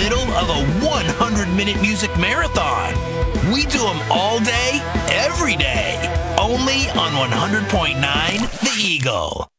middle of a 100-minute music marathon. We do them all day, every day. Only on 100.9 The Eagle.